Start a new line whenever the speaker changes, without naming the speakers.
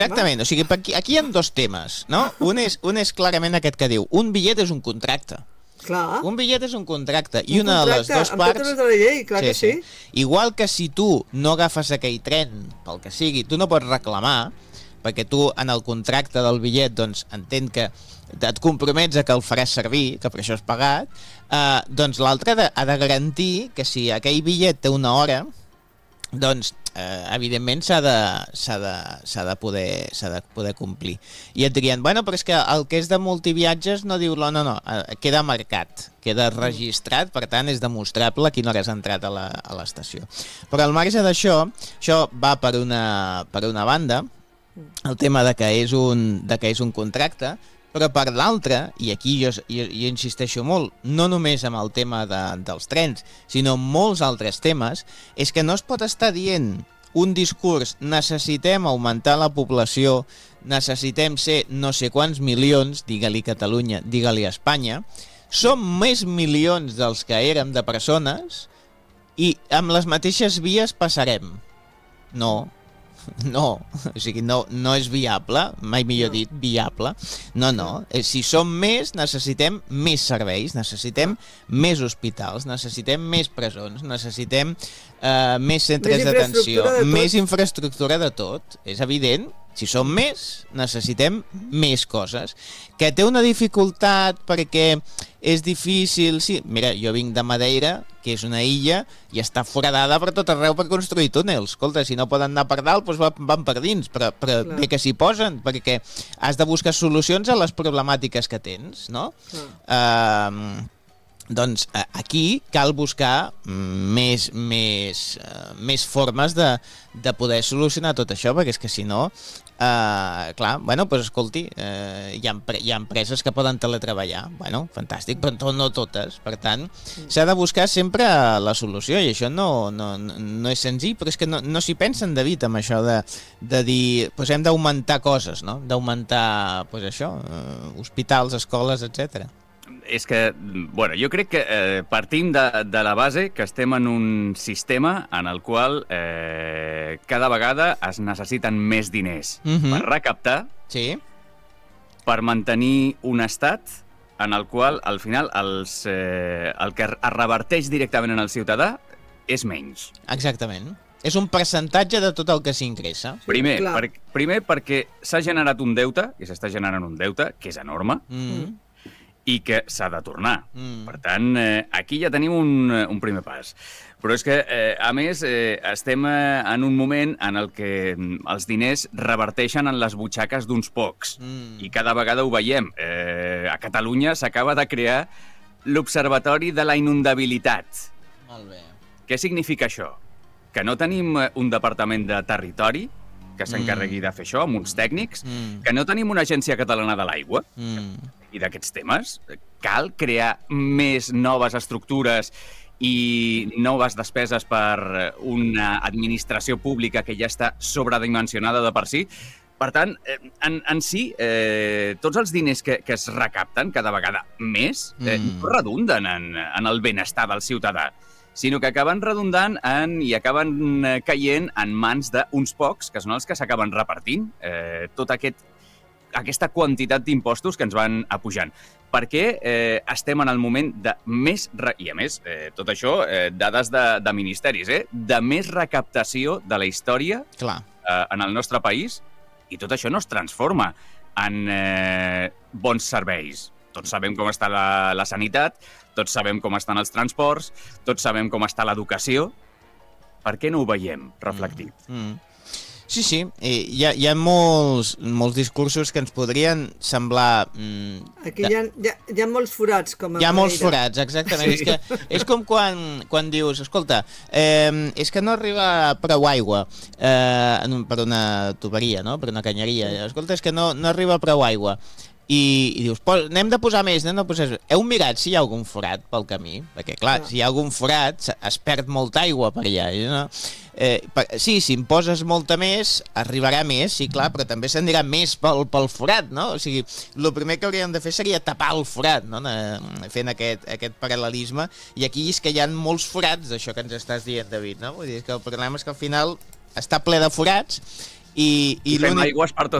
Exactament, o sigui, aquí hi ha dos temes, no? Un és clarament aquest que diu, un bitllet és un contracte.
Clar.
Un bitllet és un contracte, i una de les dues
amb
parts...
totes les de la llei, clar que sí.
Igual que si tu no agafes aquell tren, pel que sigui, tu no pots reclamar, perquè tu en el contracte del bitllet, doncs, entenc que et compromets a que el faràs servir, que per això has pagat, doncs l'altre ha de garantir que si aquell bitllet té una hora, doncs evidentment s'ha de poder complir. I et dirien, bueno, però és que el que és de multiviatges no diu, no, queda marcat, queda registrat, per tant és demostrable a quina hora has entrat a l'estació. Però al marge d'això, això va per una banda, el tema de que és un contracte, però per l'altra, i aquí jo insisteixo molt, no només amb el tema dels trens, sinó molts altres temes, és que no es pot estar dient un discurs, necessitem augmentar la població, necessitem ser no sé quants milions, digue-li Catalunya, digue-li Espanya, som més milions dels que érem de persones i amb les mateixes vies passarem. No, o sigui, no és viable, mai millor dit, viable. No, si som més, necessitem més serveis, necessitem més hospitals, necessitem més presons, necessitem més centres d'atenció, més infraestructura de tot. És evident, si som més, necessitem més coses. Que té una dificultat perquè és difícil... Sí. Mira, jo vinc de Madeira, que és una illa, i està foradada per tot arreu per construir túnels. Escolta, si no poden anar per dalt, doncs van per dins, però bé que s'hi posen, perquè has de buscar solucions a les problemàtiques que tens, no? Doncs aquí cal buscar més formes de poder solucionar tot això, perquè és que si no, clar, bueno, doncs escolti, hi ha empreses que poden teletreballar, bueno, fantàstic, però no totes, per tant, s'ha de buscar sempre la solució, i això no és senzill, però és que no s'hi pensen, David, amb això de dir, doncs hem d'augmentar coses, no? D'augmentar, doncs això, hospitals, escoles, etcètera.
És que, bueno, jo crec que partim de la base que estem en un sistema en el qual cada vegada es necessiten més diners per recaptar, per mantenir un estat en el qual, al final, el que es reverteix directament en el ciutadà és menys.
Exactament. És un percentatge de tot el que s'ingressa.
Primer perquè s'ha generat un deute, i s'està generant un deute, que és enorme, i que s'ha de tornar. Per tant, aquí ja tenim un primer pas. Però és que, a més, estem en un moment en el que els diners reverteixen en les butxaques d'uns pocs. I cada vegada ho veiem. A Catalunya s'acaba de crear l'Observatori de la Inundabilitat.
Molt bé.
Què significa això? Que no tenim un departament de territori que s'encarregui de fer això, amb uns tècnics, que no tenim una agència catalana de l'aigua, i d'aquests temes. Cal crear més noves estructures i noves despeses per una administració pública que ja està sobredimensionada de per si. Per tant, en si, tots els diners que es recapten cada vegada més no redunden en el benestar del ciutadà, sinó que acaben redundant i acaben caient en mans d'uns pocs, que són els que s'acaben repartint tota aquesta quantitat d'impostos que ens van apujant. Perquè estem en el moment de més... I a més, tot això, dades de ministeris, de més recaptació de la història en el nostre país, i tot això no es transforma en bons serveis. Tots sabem com està la sanitat, tots sabem com estan els transports, tots sabem com està l'educació. Per què no ho veiem reflectit?
Sí, hi ha molts discursos que ens podrien semblar...
Aquí hi ha molts forats, com a
Hi ha molts forats, exactament. Sí. És com quan dius, escolta, és que no arriba prou aigua per una tuberia, no? Per una canyeria. Escolta, és que no arriba prou aigua. I dius, n'hem de posar més, Heu mirat si hi ha algun forat pel camí? Perquè, clar, si hi ha algun forat, es perd molta aigua per allà, no? Sí, si en poses molta més, arribarà més, sí, clar, però també s'anirà més pel forat, no? O sigui, el primer que hauríem de fer seria tapar el forat, no? Fent aquest paral·lelisme, i aquí és que hi ha molts forats d'això que ens estàs dient, David, no? Vull dir que el problema és que al final està ple de forats
I fem aigües per tot